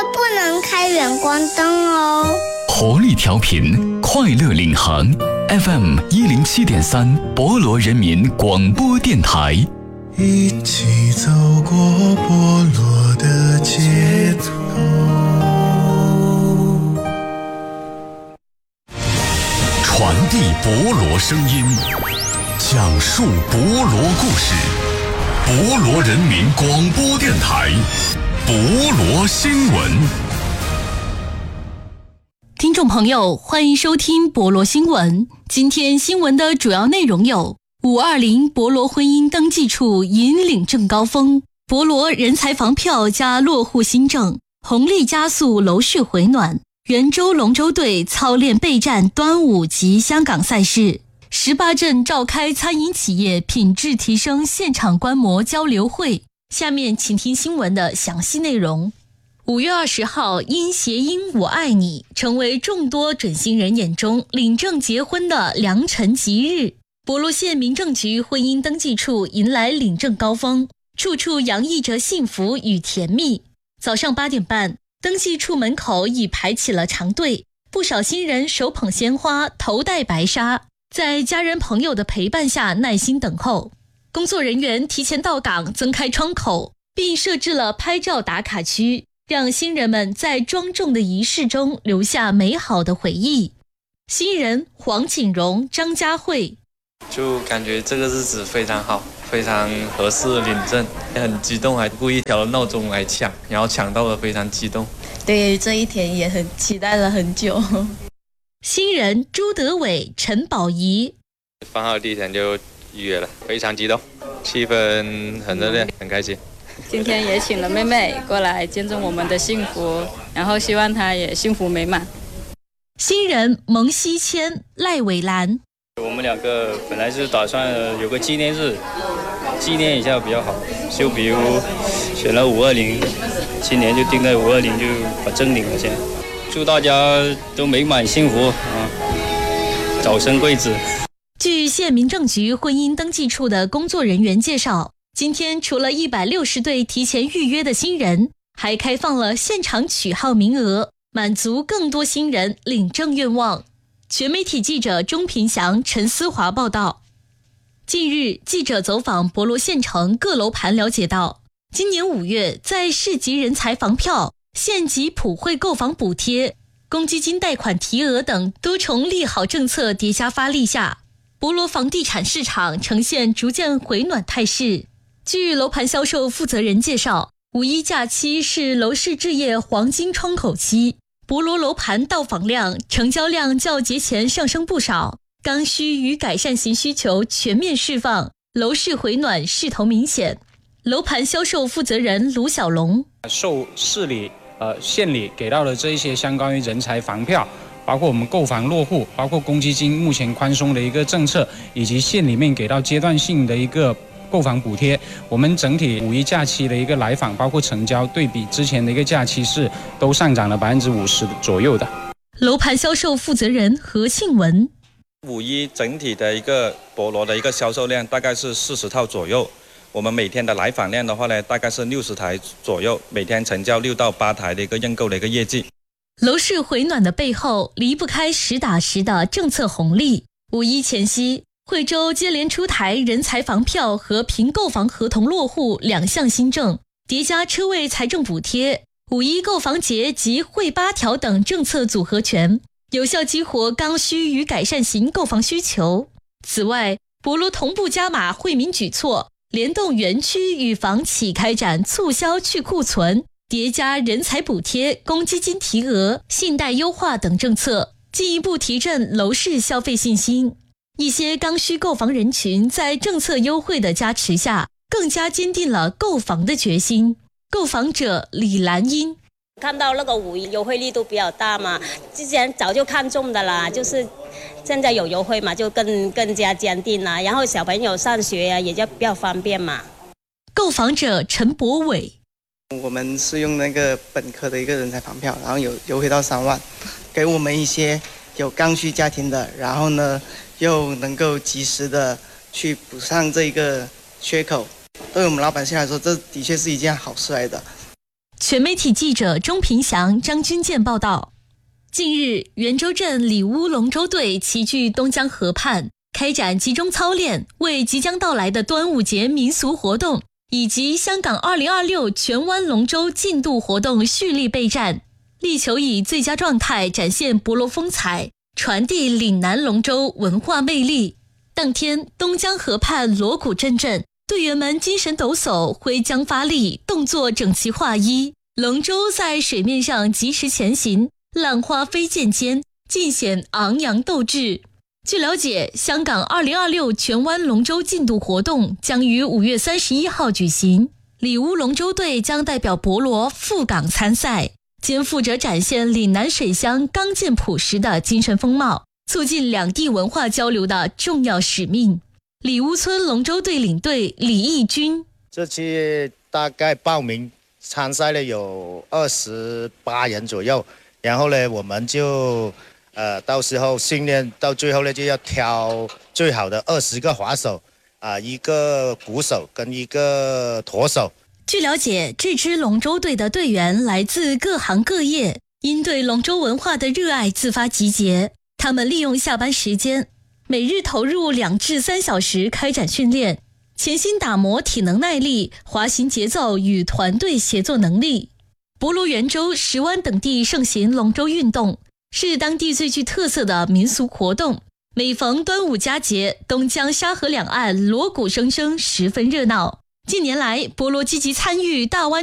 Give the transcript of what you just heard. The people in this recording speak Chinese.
不能开远光灯哦。 活力调频，快乐领航 FM107.3 博罗人民广播电台， 一起走过博罗的街头。 传递博罗声音，讲述博罗故事，博罗人民广播电台，博罗新闻。 听众朋友，欢迎收听博罗新闻。今天新闻的主要内容有：520博罗婚姻登记处引领正高峰，博罗人才房票加落户新政，红利加速楼市回暖。圆州龙舟队操练备战端午及香港赛事。18镇召开餐饮企业品质提升现场观摩交流会。下面请听新闻的详细内容。5月20号，因谐音我爱你，成为众多准新人眼中领证结婚的良辰吉日。博罗县民政局婚姻登记处迎来领证高峰，处处洋溢着幸福与甜蜜。早上8点半，登记处门口已排起了长队，不少新人手捧鲜花，头戴白纱，在家人朋友的陪伴下耐心等候。工作人员提前到岗，增开窗口，并设置了拍照打卡区，让新人们在庄重的仪式中留下美好的回忆。新人黄景荣、张佳慧就感觉这个日子非常好，非常合适领证，很激动，还故意调了闹钟来抢，然后抢到了，非常激动。 对，这一天也很期待了很久。 新人朱德伟、陈宝仪放号第一天就预约了，非常激动，气氛很热烈，很开心。 今天也请了妹妹过来见证我们的幸福，然后希望她也幸福美满。 新人蒙希谦、赖伟兰， 我们两个本来是打算有个纪念日，纪念一下比较好，就比如选了520，今年就定在520，就把证领了先。祝大家都美满幸福啊，早生贵子。 据县民政局婚姻登记处的工作人员介绍，今天除了160对提前预约的新人，还开放了现场取号名额，满足更多新人领证愿望。全媒体记者钟平祥、陈思华报道。近日，记者走访博罗县城各楼盘，了解到，今年5月，在市级人才房票、县级普惠购房补贴、公积金贷款提额等多重利好政策叠加发力下，博罗房地产市场呈现逐渐回暖态势。据楼盘销售负责人介绍，5·1假期是楼市置业黄金窗口期，博罗楼盘到访量、成交量较节前上升不少，刚需与改善型需求全面释放，楼市回暖势头明显。楼盘销售负责人卢小龙， 受市里、县里给到的这一些相关于人才房票，包括我们购房落户，包括公积金目前宽松的一个政策，以及县里面给到阶段性的一个购房补贴，我们整体5·1假期的一个来访，包括成交，对比之前的一个假期是都上涨了50%左右的。 楼盘销售负责人何庆文 ，5·1整体的一个博罗的一个销售量大概是40套左右，我们每天的来访量的话呢，大概是60台左右，每天成交6到8台的一个认购的一个业绩。 楼市回暖的背后，离不开实打实的政策红利。5·1前夕，惠州接连出台人才房票和凭购房合同落户2项新政，叠加车位财政补贴、5·1购房节及惠8条等政策组合拳，有效激活刚需与改善型购房需求。此外，博罗同步加码惠民举措，联动园区与房企开展促销去库存、叠加人才补贴、公积金提额、信贷优化等政策，进一步提振楼市消费信心。一些刚需购房人群在政策优惠的加持下，更加坚定了购房的决心。购房者李兰英， 看到那个5·1优惠力度比较大嘛，之前早就看中的啦，就是现在有优惠嘛，就更加坚定啦。然后小朋友上学啊，也就比较方便嘛。 购房者陈博伟， 我们是用那个本科的一个人才房票，然后有优惠到3万，给我们一些有刚需家庭的，然后呢又能够及时的去补上这个缺口，对我们老百姓来说，这的确是一件好事来的。 全媒体记者钟平祥、张军健报道。近日，元州镇里乌龙舟队齐聚东江河畔，开展集中操练，为即将到来的端午节民俗活动以及香港2026荃湾龙舟竞渡活动蓄力备战，力求以最佳状态展现博罗风采，传递岭南龙舟文化魅力。当天，东江河畔锣鼓阵阵，队员们精神抖擞，挥桨发力，动作整齐划一，龙舟在水面上疾驰前行，浪花飞溅间，尽显昂扬斗志。据了解，香港2026荃湾龙舟竞渡活动将于5月31号举行，里乌龙舟队将代表博罗赴港参赛，肩负着展现岭南水乡刚健朴实的精神风貌，促进两地文化交流的重要使命。里乌村龙舟队领队李义军， 这期大概报名参赛的有28人左右，然后呢，我们就到时候训练到最后呢，就要挑最好的20个划手一个鼓手跟一个舵手。 据了解，这支龙舟队的队员来自各行各业，因对龙舟文化的热爱自发集结。他们利用下班时间，每日投入2至3小时开展训练，潜心打磨体能耐力、滑行节奏与团队协作能力。博罗、元州、石湾等地盛行龙舟运动，是当地最具特色的民俗活动。每逢端午佳节，东江沙河两岸锣鼓声声，十分热闹。近年来，博罗积极参与大湾